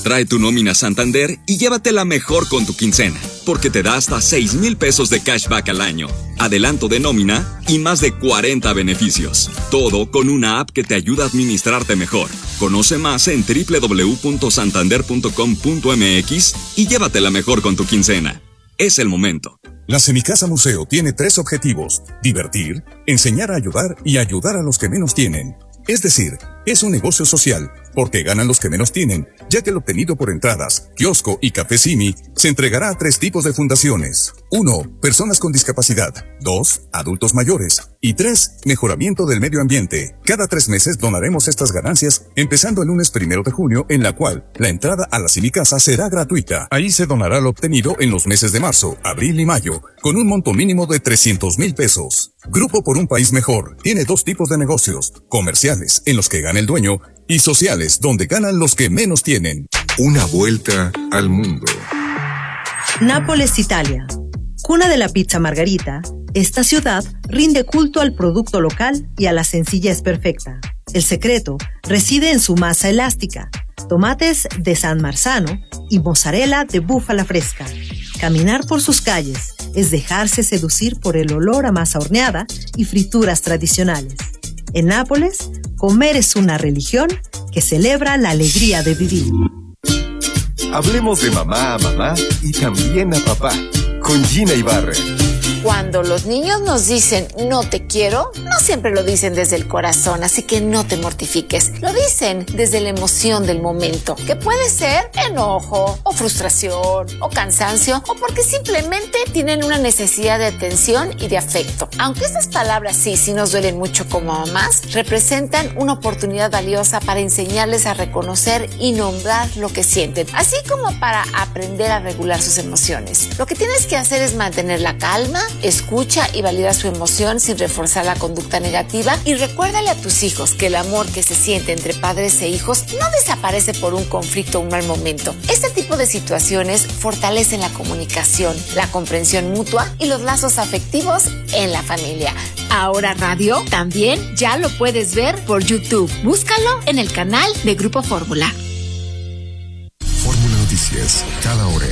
Trae tu nómina Santander y llévatela mejor con tu quincena, porque te da hasta 6,000 pesos de cashback al año, adelanto de nómina y más de 40 beneficios. Todo con una app que te ayuda a administrarte mejor. Conoce más en www.santander.com.mx y llévatela mejor con tu quincena. Es el momento. La Semicasa Museo tiene 3 objetivos: divertir, enseñar a ayudar y ayudar a los que menos tienen. Es decir, es un negocio social, porque ganan los que menos tienen, ya que el obtenido por entradas, kiosco y café Simi se entregará a 3 tipos de fundaciones. 1. Personas con discapacidad. 2. Adultos mayores. Y 3. Mejoramiento del medio ambiente. Cada 3 meses donaremos estas ganancias, empezando el lunes 1 de junio, en la cual la entrada a la Semicasa será gratuita. Ahí se donará lo obtenido en los meses de marzo, abril y mayo, con un monto mínimo de 300,000 pesos. Grupo por un País Mejor tiene 2 tipos de negocios: comerciales, en los que gana el dueño, y sociales, donde ganan los que menos tienen. Una vuelta al mundo. Nápoles, Italia. Cuna de la pizza margarita, esta ciudad rinde culto al producto local y a la sencillez perfecta. El secreto reside en su masa elástica, tomates de San Marzano y mozzarella de búfala fresca. Caminar por sus calles es dejarse seducir por el olor a masa horneada y frituras tradicionales. En Nápoles, comer es una religión que celebra la alegría de vivir. Hablemos de mamá a mamá y también a papá, con Gina Ibarra. Cuando los niños nos dicen no te quiero, no siempre lo dicen desde el corazón, así que no te mortifiques. Lo dicen desde la emoción del momento, que puede ser enojo, o frustración, o cansancio, o porque simplemente tienen una necesidad de atención y de afecto. Aunque estas palabras sí nos duelen mucho como mamás, representan una oportunidad valiosa para enseñarles a reconocer y nombrar lo que sienten, así como para aprender a regular sus emociones. Lo que tienes que hacer es mantener la calma, escucha y valida su emoción sin reforzar la conducta negativa, y recuérdale a tus hijos que el amor que se siente entre padres e hijos no desaparece por un conflicto o un mal momento. Este tipo de situaciones fortalecen la comunicación, la comprensión mutua y los lazos afectivos en la familia. Ahora Radio también ya lo puedes ver por YouTube. Búscalo en el canal de Grupo Fórmula. Fórmula Noticias, cada hora.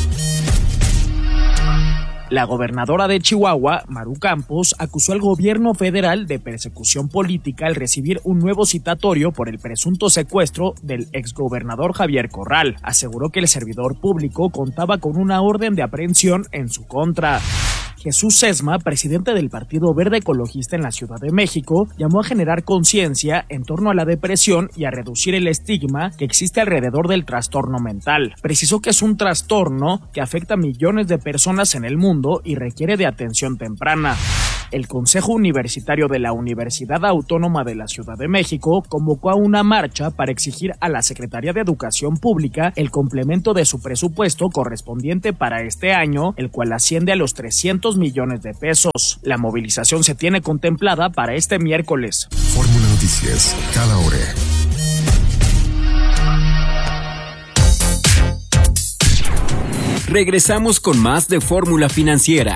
La gobernadora de Chihuahua, Maru Campos, acusó al gobierno federal de persecución política al recibir un nuevo citatorio por el presunto secuestro del exgobernador Javier Corral. Aseguró que el servidor público contaba con una orden de aprehensión en su contra. Jesús Sesma, presidente del Partido Verde Ecologista en la Ciudad de México, llamó a generar conciencia en torno a la depresión y a reducir el estigma que existe alrededor del trastorno mental. Precisó que es un trastorno que afecta a millones de personas en el mundo y requiere de atención temprana. El Consejo Universitario de la Universidad Autónoma de la Ciudad de México convocó a una marcha para exigir a la Secretaría de Educación Pública el complemento de su presupuesto correspondiente para este año, el cual asciende a los 300 millones de pesos. La movilización se tiene contemplada para este miércoles. Fórmula Noticias, cada hora. Regresamos con más de Fórmula Financiera.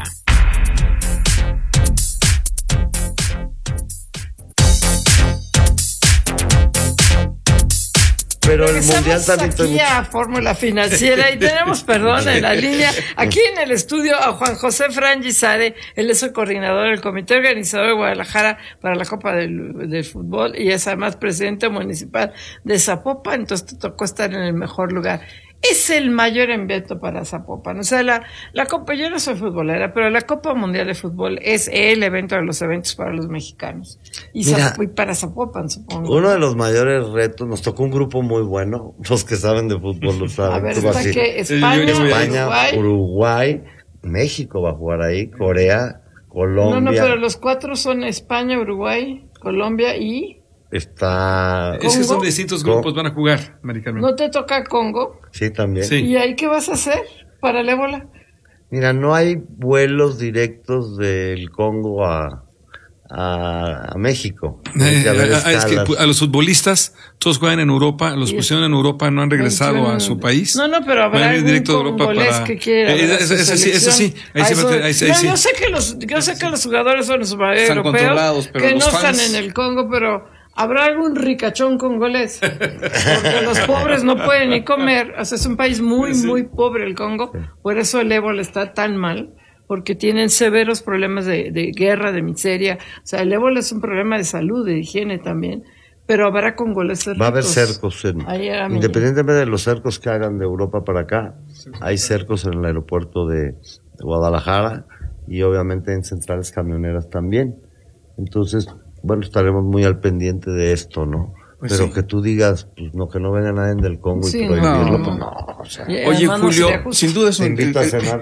Pero el mundial también aquí a Fórmula Financiera y tenemos, perdón, en la línea, aquí en el estudio a Juan José Frangizade. Él es el coordinador del comité organizador de Guadalajara para la Copa del Fútbol y es además presidente municipal de Zapopan, entonces te tocó estar en el mejor lugar. Es el mayor evento para Zapopan. O sea, la Copa, yo no soy futbolera, pero la Copa Mundial de Fútbol es el evento de los eventos para los mexicanos. Y para Zapopan, supongo. Uno de los mayores retos, nos tocó un grupo muy bueno, los que saben de fútbol lo saben. A ver, ¿está qué? España, Uruguay, México va a jugar ahí, Corea, Colombia. No, pero los 4 son España, Uruguay, Colombia y... Está... Es que son distintos grupos, van a jugar, americanos. ¿No te toca Congo? Sí, también. Sí. ¿Y ahí qué vas a hacer para el ébola? Mira, no hay vuelos directos del Congo a México. Es que a los futbolistas, todos juegan en Europa, los pusieron en Europa, no han regresado a su país. No, pero habrá algún congolés que quiera. Eso sí. Yo sé que los jugadores son los europeos, controlados, pero que los no fans están en el Congo, pero ¿Habrá algún ricachón congolés? Porque los pobres no pueden ni comer. O sea, es un país muy, muy pobre el Congo. Por eso el ébola está tan mal, porque tienen severos problemas de guerra, de miseria. O sea, el ébola es un problema de salud, de higiene también. Pero habrá congoleses ricos. Va a haber cercos. Independientemente de los cercos que hagan de Europa para acá, hay cercos en el aeropuerto de Guadalajara y obviamente en centrales camioneras también. Entonces, bueno, estaremos muy al pendiente de esto, ¿no? Pues pero sí, que tú digas, pues no, que no venga nadie del Congo y prohibirlo, pues no. O sea, oye, Julio, sin duda es un... Te invito a cenar,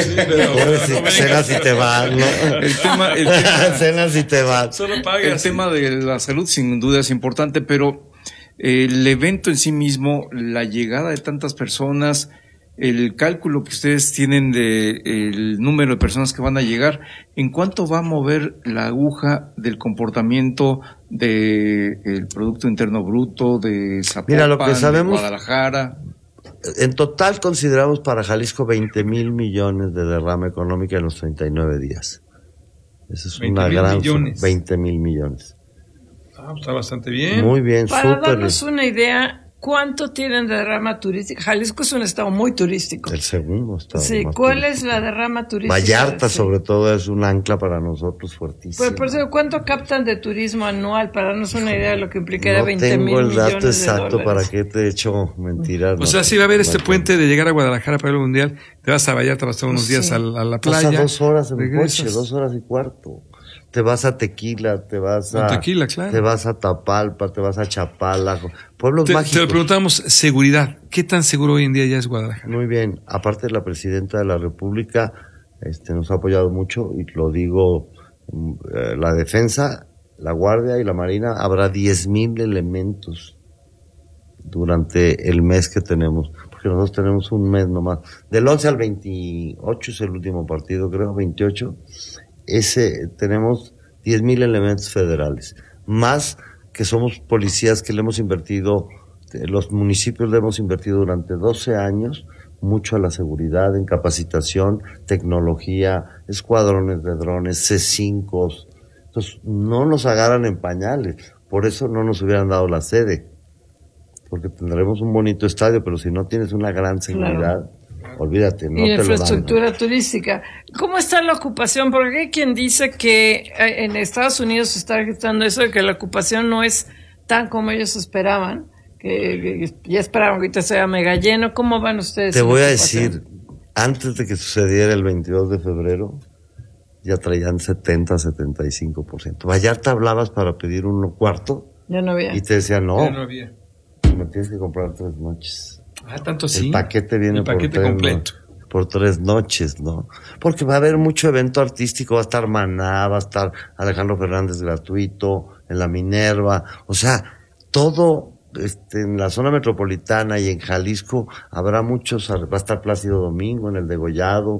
cenas y te vas, ¿no? El tema cenas y te vas. Solo pagas. El tema de la salud sin duda es importante, pero el evento en sí mismo, la llegada de tantas personas, el cálculo que ustedes tienen de el número de personas que van a llegar, ¿en cuánto va a mover la aguja del comportamiento del Producto Interno Bruto, de Zapopan, mira, lo que sabemos, de Guadalajara? En total consideramos para Jalisco 20,000 millones de derrama económica en los 39 días. Eso es una gran suma, 20,000 millones. Está bastante bien. Muy bien, para darnos una idea, ¿cuánto tienen de derrama turística? Jalisco es un estado muy turístico. El segundo estado. Sí, ¿cuál es la derrama turística? Vallarta, sobre todo, es un ancla para nosotros fuertísimo. Pues, por eso, ¿cuánto captan de turismo anual? Para darnos una idea de lo que implicaría 20,000 millones de dólares. No tengo el dato exacto, ¿para qué te he hecho mentiras? O sea, si va a haber este puente de llegar a Guadalajara para el Mundial, te vas a Vallarta, vas a estar unos días a la playa. Pasa 2 horas en coche, 2 horas y cuarto. Te vas a Tequila, te vas a Tequila, claro. Te vas a Tapalpa, te vas a Chapala, pueblos mágicos. Te lo preguntamos, seguridad. ¿Qué tan seguro hoy en día ya es Guadalajara? Muy bien. Aparte, la presidenta de la República nos ha apoyado mucho, y lo digo, la defensa, la Guardia y la Marina, habrá 10,000 elementos durante el mes que tenemos, porque nosotros tenemos un mes nomás. Del 11 al 28 es el último partido, creo, 28. Tenemos 10,000 elementos federales, más que somos policías que le hemos invertido, los municipios le hemos invertido durante 12 años mucho a la seguridad, en capacitación, tecnología, escuadrones de drones, C5. Entonces, no nos agarran en pañales, por eso no nos hubieran dado la sede, porque tendremos un bonito estadio, pero si no tienes una gran seguridad, claro, olvídate, no y te infraestructura lo dan, ¿no? turística. ¿Cómo está la ocupación? Porque hay quien dice que en Estados Unidos se está gestando eso de que la ocupación no es tan como ellos esperaban, que ya esperaban que ahorita sea mega lleno. ¿Cómo van ustedes? Te voy a decir, antes de que sucediera el 22 de febrero, ya traían 70-75%. Vallarta hablabas para pedir un cuarto. Ya no había. Y te decían, no, ya no había. Me tienes que comprar 3 noches. Tanto sí. El paquete viene completo. Por 3 noches, ¿no? Porque va a haber mucho evento artístico, va a estar Maná, va a estar Alejandro Fernández gratuito, en la Minerva, o sea, todo en la zona metropolitana y en Jalisco habrá muchos, va a estar Plácido Domingo en el Degollado.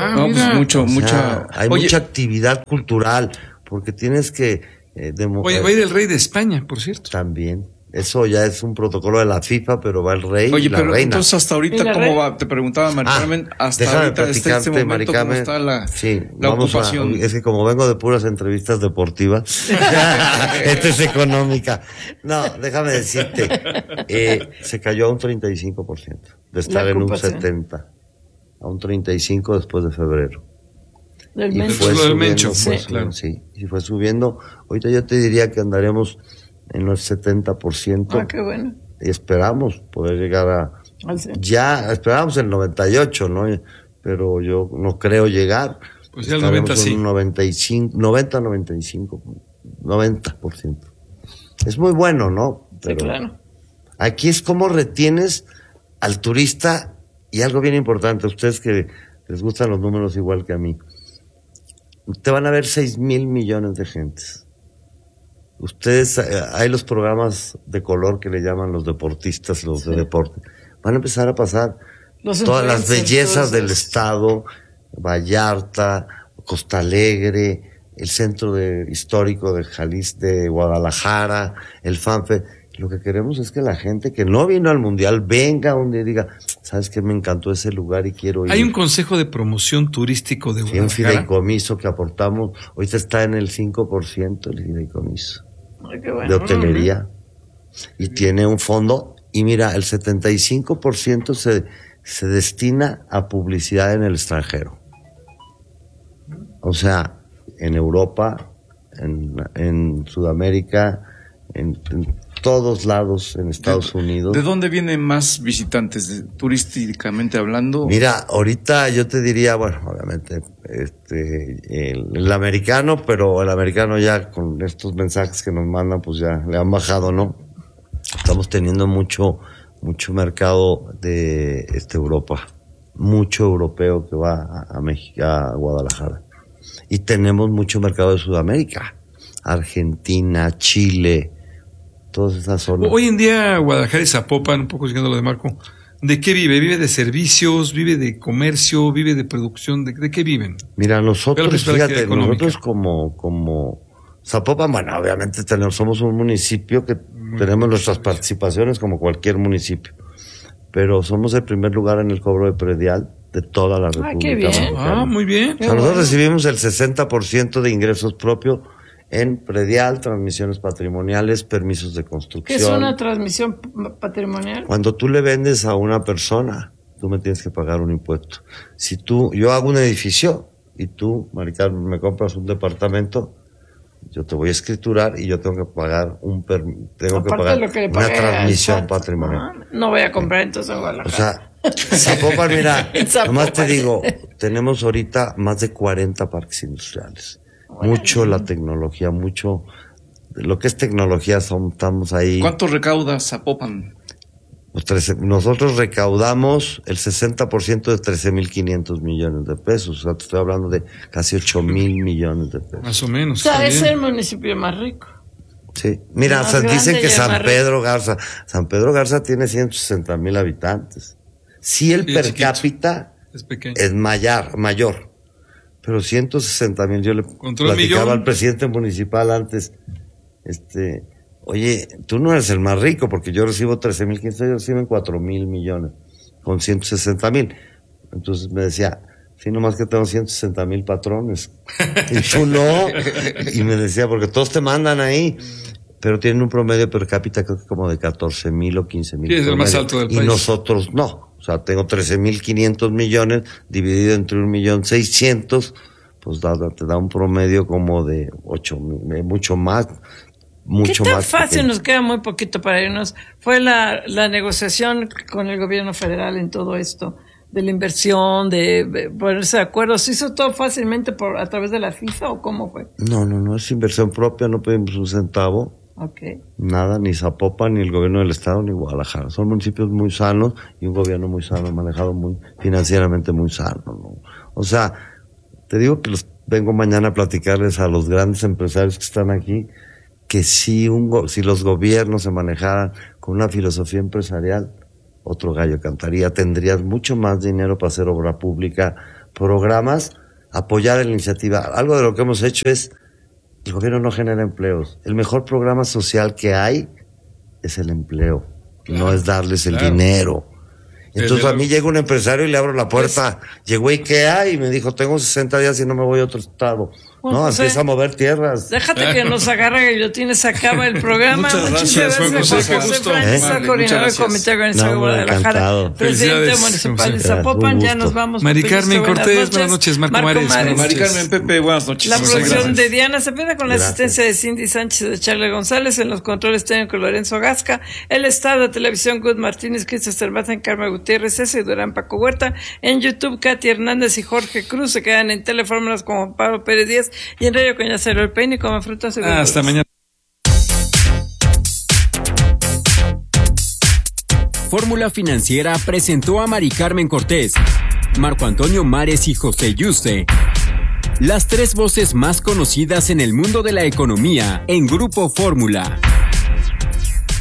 Hay mucha actividad cultural, porque tienes que... Oye, va a ir el rey de España, por cierto. También. Eso ya es un protocolo de la FIFA, pero va el rey y la reina. Oye, pero entonces hasta ahorita, ¿cómo va? Te preguntaba, Mari Carmen, hasta ahorita, este momento, ¿cómo está la ocupación? Es que como vengo de puras entrevistas deportivas, esta es económica. No, déjame decirte, se cayó a un 35%, de estar en un 70%, a un 35% después de febrero. Y fue subiendo, sí, y fue subiendo. Ahorita yo te diría que andaremos en los 70%. Qué bueno. Y esperamos poder llegar ya esperábamos el 98, ¿no? Pero yo no creo llegar. Pues ya el 90 sí. Un 90%. Es muy bueno, ¿no? Pero sí, claro. Aquí es como retienes al turista, y algo bien importante, a ustedes que les gustan los números igual que a mí, te van a ver 6,000 millones de gentes. Ustedes, hay los programas de color que le llaman los deportistas, los de deporte. Van a empezar a pasar todas las bellezas del estado, Vallarta, Costa Alegre, el centro histórico de Jalisco, de Guadalajara, el FanFest. Lo que queremos es que la gente que no vino al Mundial venga un día y diga, ¿sabes qué? Me encantó ese lugar y quiero ir. Hay un consejo de promoción turístico de Guadalajara. Un fideicomiso que aportamos, ahorita está en el 5% el fideicomiso. de hotelería y tiene un fondo y mira, el 75% se destina a publicidad en el extranjero. O sea, en Europa, en Sudamérica, en todos lados, en Estados Unidos. ¿De dónde vienen más visitantes, turísticamente hablando? Mira, ahorita yo te diría, bueno, obviamente, el americano, pero el americano ya con estos mensajes que nos mandan, pues ya le han bajado, ¿no? Estamos teniendo mucho mercado de Europa, mucho europeo que va a México, a Guadalajara. Y tenemos mucho mercado de Sudamérica, Argentina, Chile, todas esas zonas. Hoy en día Guadalajara y Zapopan, un poco siguiendo lo de Marco, ¿de qué vive? ¿Vive de servicios? ¿Vive de comercio? ¿Vive de producción? ¿De qué viven? Mira, nosotros, fíjate, nosotros como Zapopan, bueno, obviamente somos un municipio que tenemos nuestras participaciones como cualquier municipio, pero somos el primer lugar en el cobro de predial de toda la República. ¡Qué bien! Mexicana. Muy bien. O sea, nosotros recibimos el 60% de ingresos propios en predial, transmisiones patrimoniales, permisos de construcción. ¿Qué es una transmisión patrimonial? Cuando tú le vendes a una persona, tú me tienes que pagar un impuesto. Si yo hago un edificio y tú, Maricarmen, me compras un departamento, yo te voy a escriturar y yo tengo que pagar una transmisión patrimonial. No voy a comprar entonces en Guadalajara. O sea, Zapopan, mira, nomás te digo, tenemos ahorita más de 40 parques industriales. Bueno. Mucho la tecnología, mucho lo que es tecnología, estamos ahí. ¿Cuánto recauda Zapopan? Pues nosotros recaudamos el 60% de 13,500 millones de pesos. O sea, te estoy hablando de casi 8,000 millones de pesos. Más o menos. O sea, es el municipio más rico. Sí. Mira, dicen que San Pedro Garza tiene 160,000 habitantes. Sí, el per cápita es mayor. Pero 160,000, yo le platicaba al presidente municipal antes, oye, tú no eres el más rico, porque yo recibo 13,500, ellos reciben 4,000 millones, con 160,000. Entonces me decía, sí, nomás que tengo 160,000 patrones. Y tú no. Y me decía, porque todos te mandan ahí, pero tienen un promedio per cápita creo que como de 14,000 o 15,000. Sí, es el más alto del país. Y nosotros no. O sea, tengo 13,500 millones dividido entre 1,600,000, pues te da un promedio como de 8,000, mucho más. ¿Qué tan fácil? Nos queda muy poquito para irnos. ¿Fue la negociación con el gobierno federal en todo esto? De la inversión, de ponerse de acuerdo. ¿Se hizo todo fácilmente a través de la FIFA o cómo fue? No, es inversión propia, no pedimos un centavo. Okay. Nada, ni Zapopan, ni el gobierno del estado, ni Guadalajara. Son municipios muy sanos y un gobierno muy sano, manejado financieramente muy sano, ¿no? O sea, te digo que vengo mañana a platicarles a los grandes empresarios que están aquí, que si los gobiernos se manejaran con una filosofía empresarial, otro gallo cantaría. Tendrías mucho más dinero para hacer obra pública, programas, apoyar la iniciativa. Algo de lo que hemos hecho es, el gobierno no genera empleos. El mejor programa social que hay es el empleo, no es darles el dinero. Entonces a mí llega un empresario y le abro la puerta. Llegó IKEA y me dijo, tengo 60 días y no me voy a otro estado. Bueno, no, empieza a mover tierras. Déjate que nos agarre guillotín, se acaba el programa. Muchas gracias, Juan José, qué gusto. Coordinador del Comité Organizador de Guadalajara, presidente municipal de Zapopan. Ya nos vamos. Mari Carmen Cortés, buenas noches. Marco Mares. Mari Carmen Pepe, buenas noches. La producción de Diana Cepeda con la asistencia de Cindy Sánchez y de Charlie González. En los controles técnicos Lorenzo Gasca. El estado de televisión Good Martínez, Cristo Cervata, Carmen Gutiérrez, César y Durán Paco Huerta. En YouTube, Katy Hernández y Jorge Cruz se quedan en Telefórmulas con Juan Pablo Pérez Díaz y en Radio Coñacero El Peine, come frutas y verduras. Hasta mañana. Fórmula Financiera presentó a Mari Carmen Cortés, Marco Antonio Mares y José Yuste, las tres voces más conocidas en el mundo de la economía en Grupo Fórmula.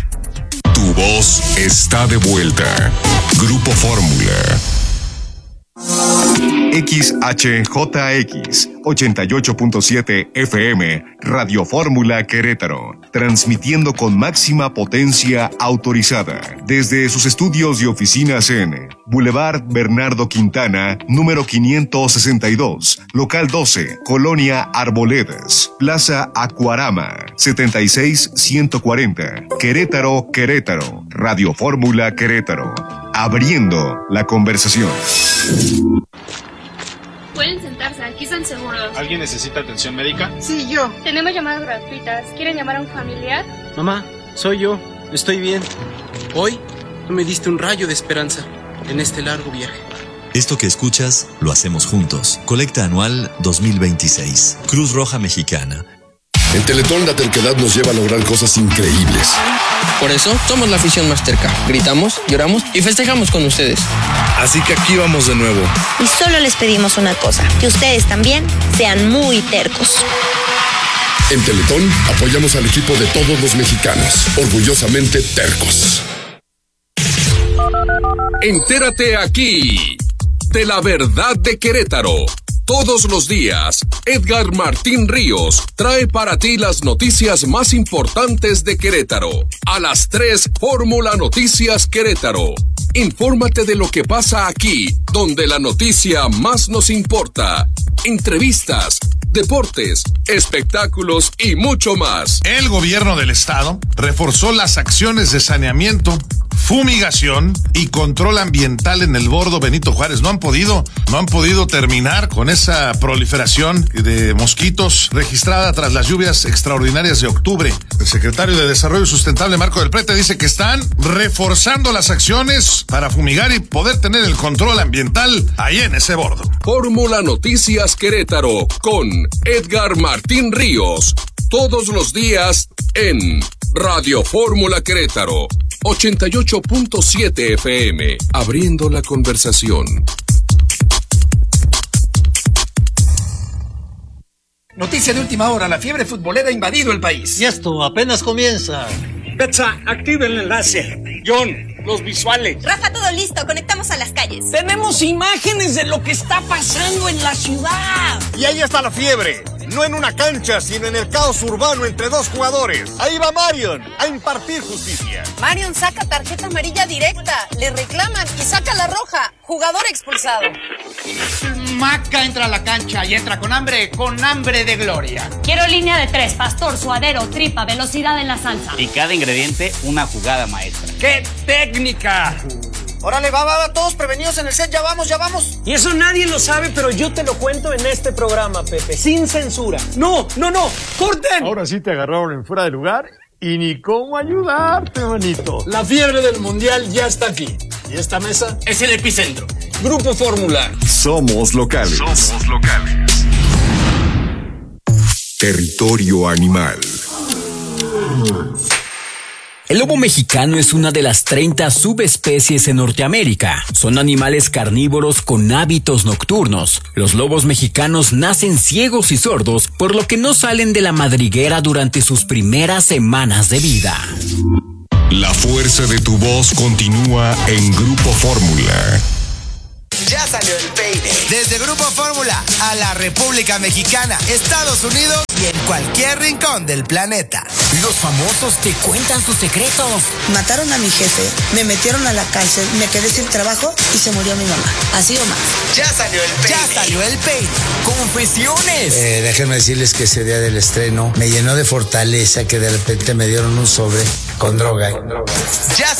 Tu voz está de vuelta. Grupo Fórmula. XHJX 88.7 FM, Radio Fórmula Querétaro, transmitiendo con máxima potencia autorizada desde sus estudios y oficinas en Boulevard Bernardo Quintana, número 562, local 12, Colonia Arboledas, Plaza Acuarama, 76140, Querétaro, Querétaro, Radio Fórmula Querétaro, abriendo la conversación. Pueden sentarse, aquí están seguros. ¿Alguien necesita atención médica? Sí, yo. Tenemos llamadas gratuitas. ¿Quieren llamar a un familiar? Mamá, soy yo. Estoy bien. Hoy tú me diste un rayo de esperanza en este largo viaje. Esto que escuchas, lo hacemos juntos. Colecta anual 2026. Cruz Roja Mexicana. En Teletón la terquedad nos lleva a lograr cosas increíbles. Por eso somos la afición más terca. Gritamos, lloramos y festejamos con ustedes. Así que aquí vamos de nuevo. Y solo les pedimos una cosa, que ustedes también sean muy tercos. En Teletón apoyamos al equipo de todos los mexicanos, orgullosamente tercos. Entérate aquí de la verdad de Querétaro. Todos los días, Edgar Martín Ríos trae para ti las noticias más importantes de Querétaro. A las 3, Fórmula Noticias Querétaro. Infórmate de lo que pasa aquí, donde la noticia más nos importa. Entrevistas, deportes, espectáculos y mucho más. El gobierno del estado reforzó las acciones de saneamiento, fumigación y control ambiental en el bordo Benito Juárez. No han podido terminar con esa proliferación de mosquitos registrada tras las lluvias extraordinarias de octubre. El secretario de Desarrollo Sustentable, Marco del Prete, dice que están reforzando las acciones para fumigar y poder tener el control ambiental ahí en ese bordo. Fórmula Noticias Querétaro con Edgar Martín Ríos. Todos los días en Radio Fórmula Querétaro. 88.7 FM, abriendo la conversación. Noticia de última hora, la fiebre futbolera ha invadido el país. Y esto apenas comienza. Betsa, activa el enlace. John, los visuales. Rafa, todo listo, conectamos a las calles. Tenemos imágenes de lo que está pasando en la ciudad. Y ahí está la fiebre. No en una cancha, sino en el caos urbano entre dos jugadores. Ahí va Marion a impartir justicia. Marion saca tarjeta amarilla directa, le reclaman y saca la roja. Jugador expulsado. Maca entra a la cancha y entra con hambre de gloria. Quiero línea de 3, pastor, suadero, tripa, velocidad en la salsa. Y cada ingrediente una jugada maestra. ¡Qué técnica! Órale, va, todos prevenidos en el set, ya vamos. Y eso nadie lo sabe, pero yo te lo cuento en este programa, Pepe, sin censura. ¡No! ¡Corten! Ahora sí te agarraron en fuera de lugar y ni cómo ayudarte, manito. La fiebre del mundial ya está aquí. Y esta mesa es el epicentro. Grupo Fórmula. Somos locales. Territorio animal. El lobo mexicano es una de las 30 subespecies en Norteamérica. Son animales carnívoros con hábitos nocturnos. Los lobos mexicanos nacen ciegos y sordos, por lo que no salen de la madriguera durante sus primeras semanas de vida. La fuerza de tu voz continúa en Grupo Fórmula. Ya salió el peine. Desde Grupo Fórmula a la República Mexicana, Estados Unidos y en cualquier rincón del planeta. Los famosos te cuentan sus secretos. Mataron a mi jefe, me metieron a la cárcel, me quedé sin trabajo y se murió mi mamá. Así o más. Ya salió el peine. Confesiones. Déjenme decirles que ese día del estreno me llenó de fortaleza, que de repente me dieron un sobre con droga.